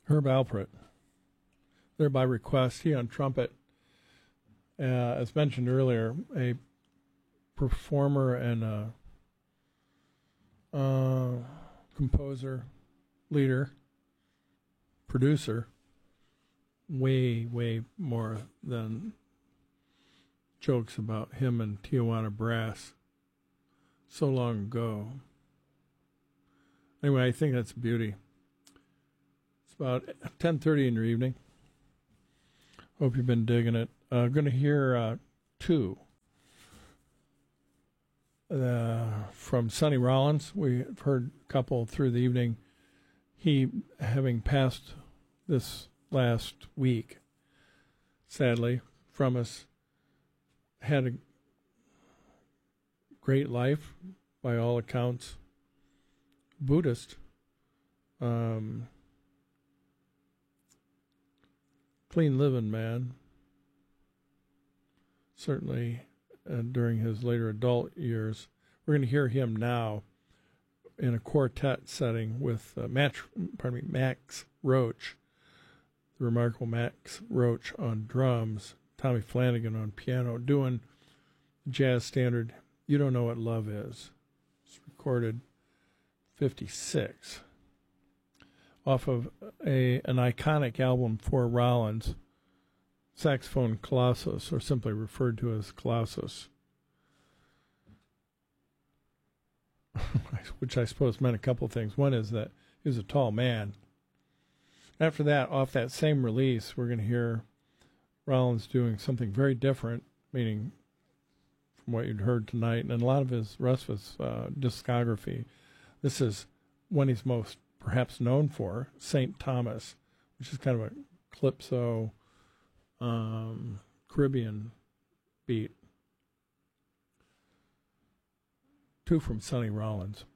Herb Alpert. There by request, he on trumpet. As mentioned earlier, a performer and a composer, leader, producer, way more than jokes about him and Tijuana Brass so long ago. Anyway, I think that's beauty. It's about 10:30 in your evening. Hope you've been digging it. Going to hear two from Sonny Rollins. We've heard a couple through the evening. He, having passed this last week, sadly, from us, had a great life, by all accounts. Buddhist. Clean living man. Certainly during his later adult years. We're going to hear him now in a quartet setting with Max Roach, the remarkable Max Roach on drums, Tommy Flanagan on piano, doing jazz standard You Don't Know What Love Is. It's recorded 56 off of an iconic album for Rollins, Saxophone Colossus, or simply referred to as Colossus, which I suppose meant a couple of things. One is that he was a tall man. After that, off that same release, we're going to hear Rollins doing something very different, meaning from what you'd heard tonight, and a lot of his rest of his discography. This is one he's most perhaps known for, St. Thomas, which is kind of a calypso Caribbean beat. Two from Sonny Rollins.